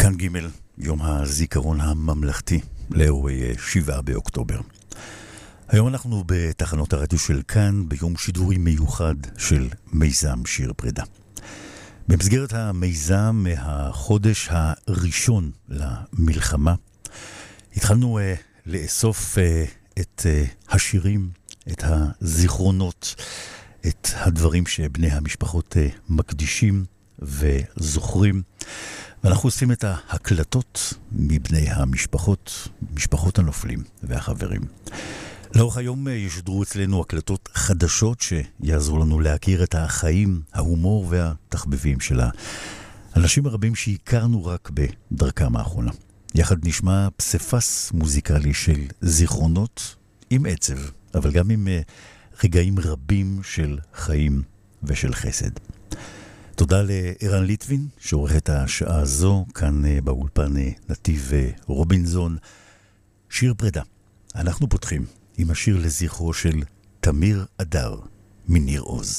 כאן ג' יום הזיכרון הממלכתי לאירועי 7 באוקטובר. היום אנחנו בתחנות הרדיו של כאן ביום שידורי מיוחד של מיזם שיר פרידה. במסגרת המיזם מהחודש הראשון למלחמה התחלנו לאסוף את השירים, את הזיכרונות, את הדברים שבני המשפחות מקדישים וזוכרים, ואנחנו עושים את ההקלטות מבני המשפחות, משפחות הנופלים והחברים. לאורך היום ישדרו אצלנו הקלטות חדשות שיעזרו לנו להכיר את החיים, ההומור והתחביבים של האנשים הרבים שהכרנו רק בדרכם האחרונה. יחד נשמע פספס מוזיקלי של זיכרונות עם עצב, אבל גם עם רגעים רבים של חיים ושל חסד. תודה לערן ליטבין שעורך את השעה הזו כאן באולפן נתיב רובינזון. שיר פרידה. אנחנו פותחים עם השיר לזכרו של תמיר אדר מניר עוז.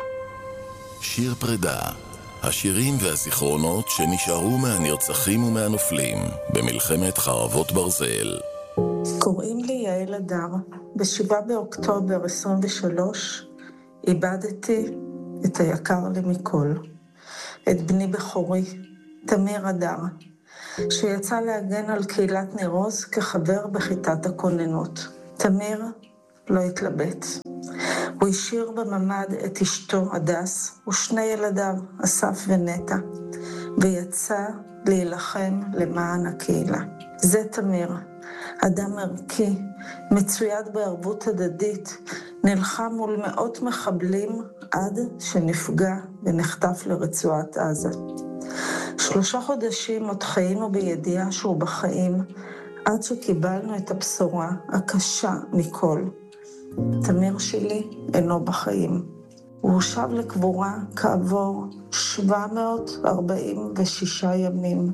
שיר פרידה, השירים והזיכרונות שנשארו מהנרצחים ומהנופלים במלחמת חרבות ברזל. קוראים לי יעל אדר. ב7 באוקטובר 23 איבדתי את היקר לי מכל, את בני בכורי, תמיר אדר, שיצא להגן על קהילת ניר עוז כחבר בכיתת הכוננות. תמיר לא התלבט. הוא השאיר בממד את אשתו הדס ושני ילדיו, אסף ונטע, ויצא להילחם למען הקהילה. זה תמיר, אדם ערכי, מצויד בערבות הדדית, נלחם מול מאות מחבלים עד שנפגע ונחטף לרצועת עזה. 3 חודשים עוד חיינו בידיעה שהוא בחיים, עד שקיבלנו את הבשורה הקשה מכל. תמיר שלי אינו בחיים. הוא שב לקבורה כעבור 746 ימים,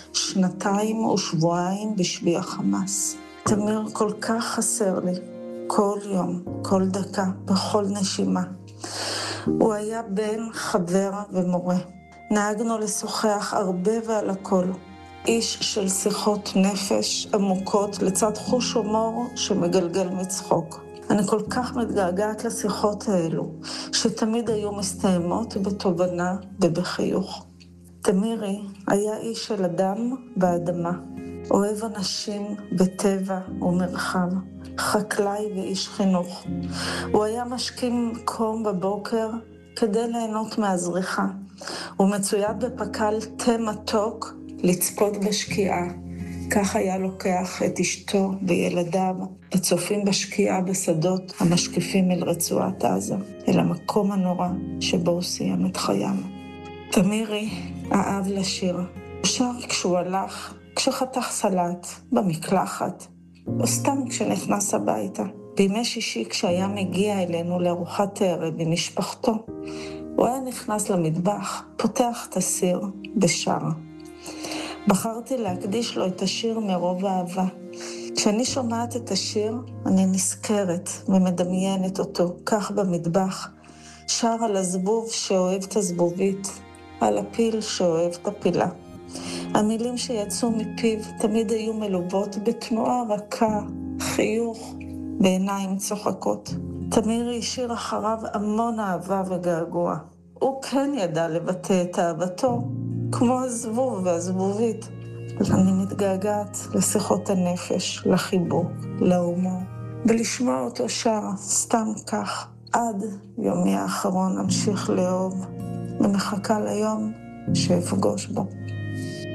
2 ושבועיים בשבי החמאס. תמיר כל כך חסר לי, כל יום, כל דקה, בכל נשימה. הוא היה בן, חבר ומורה. נהגנו לשוחח הרבה ועל הכל. איש של שיחות נפש עמוקות לצד חוש הומור שמגלגל מצחוק. אני כל כך מתגעגעת לשיחות האלו, שתמיד היו מסתיימות בתובנה ובחיוך. תמירי היה איש של אדם באדמה, אוהב אנשים וטבע ומרחב, חקלאי ואיש חינוך. הוא היה משכים קום בבוקר כדי ליהנות מהזריחה. הוא מצויד בפקל תה מתוק לצפות בשקיעה. כך היה לוקח את אשתו וילדיו וצופים בשקיעה בשדות המשקיפים אל רצועת עזה, אל המקום הנורא שבו הוא סיים את חייו. תמירי אהב לשיר. הוא שר כשהוא הלך, כשחתך סלט, במקלחת, או סתם כשנכנס הביתה. בימי שישי כשהיה מגיע אלינו לארוחת ערב עם משפחתו, הוא היה נכנס למטבח, פותח את הסיר ושר. בחרתי להקדיש לו את השיר מרוב אהבה. כשאני שומעת את השיר, אני נזכרת ומדמיינת אותו, כך במטבח, שר על הזבוב שאוהב את הזבובית, על הפיל שאוהב את הפילה. המילים שיצאו מפיו תמיד היו מלוות בתנועה רכה, חיוך, בעיניים צוחקות. תמיר השאיר אחריו המון אהבה וגעגוע. הוא כן ידע לבטא את אהבתו, כמו הזבוב והזבובית. אני מתגעגעת לשיחות הנפש, לחיבוק, להומור, ולשמוע אותו שר סתם כך. עד יומי האחרון אמשיך לאהוב, ומחכה ליום שאפגוש בו.